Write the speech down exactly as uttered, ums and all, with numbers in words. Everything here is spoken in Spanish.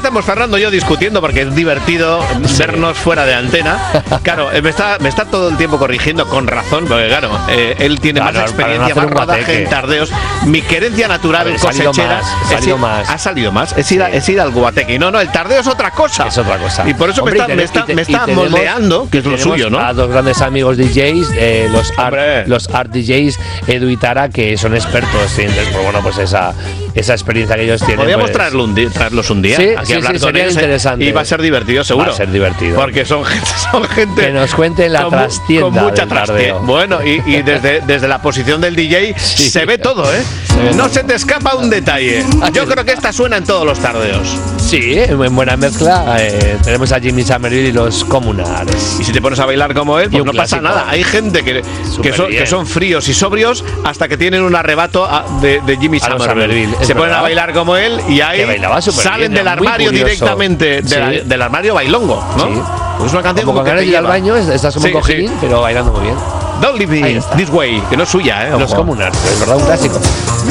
estamos Fernando y yo discutiendo porque es divertido sí. vernos fuera de antena. Claro, me está, me está todo el tiempo corrigiendo con razón, porque claro, eh, él tiene claro, más experiencia, no más rodaje en tardeos. Mi querencia natural ver, cosechera más, salido es, más. ha salido más. Es ir, sí. es ir al guateque. No, no, el tardeo es otra cosa. Es otra cosa. Y por eso Hombre, me está, me está, te, me está tenemos, moldeando, que es lo suyo, ¿no? A dos grandes amigos D Js, eh, los, art, los art D Js, Edu y Tara, que son expertos. Y entonces, pues bueno, pues esa, esa experiencia que ellos tienen. Podríamos pues, traerlo un día, traerlos un día sí, aquí sí, a hablar sí, con sería ellos. Interesante. Y va a ser divertido, seguro. Va a ser divertido. Porque son gente, son gente que nos cuenten la con, trastienda. Con mucha trastienda. Bueno, y, y desde, desde la posición del D J sí. se ve todo, ¿eh? Se no todo. Se te escapa un detalle. Yo creo que esta suena en todos los tardeos. Sí, en buena mezcla. Eh, tenemos a Jimmy Somerville y los Comunales. Y si te pones a bailar como él, pues no clásico. Pasa nada. Hay gente que, que, son, que son fríos y sobrios hasta que tienen un arrebato a, de, de Jimmy Somerville. Se ponen a bailar como él y ahí salen bien, del armario directamente, de la, sí. del armario bailongo, ¿no? Sí. Pues es una canción como, como que te ir al baño, estás como sí, un cojín, sí. pero bailando muy bien. Don't Leave Me This Way, que no es suya, ¿eh? Los Comunales, es verdad, un clásico.